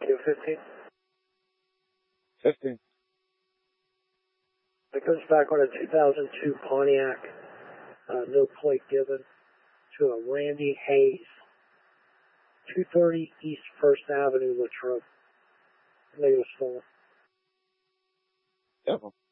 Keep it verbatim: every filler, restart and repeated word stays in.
Q fifteen. fifteen. It comes back on a two thousand two Pontiac, uh, no plate given, to a Randy Hayes, two thirty East First Avenue, Latrobe. They was stolen. Yep.